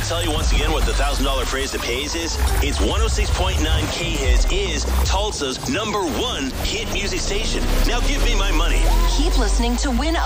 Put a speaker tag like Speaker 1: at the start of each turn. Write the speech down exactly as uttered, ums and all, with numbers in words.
Speaker 1: tell you once again what the one thousand dollars phrase that pays is? It's one oh six point nine K-Hits is Tulsa's number one hit music station. Now give me my money.
Speaker 2: Keep listening to win